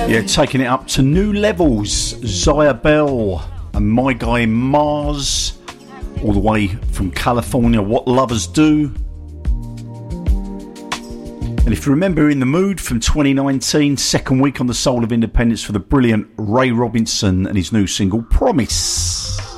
Yeah, taking it up to new levels. Zaya Bell and My Guy Mars, all the way from California. What Lovers Do. And if you remember In the Mood from 2019, second week on the Soul of Independence for the brilliant Ray Robinson and his new single Promise.